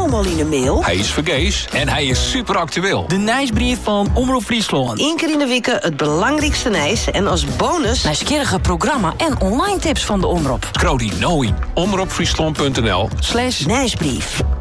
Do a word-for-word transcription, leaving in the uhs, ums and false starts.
allemaal in de mail? Hij is vergees en hij is super actueel. De nieuwsbrief van Omroep Friesland. Eén keer in de week het belangrijkste nieuws. En als bonus... nieuwsgierige programma en online tips van de Omroep. Scroll die nou in omroepfriesland punt n l Slash nieuwsbrief.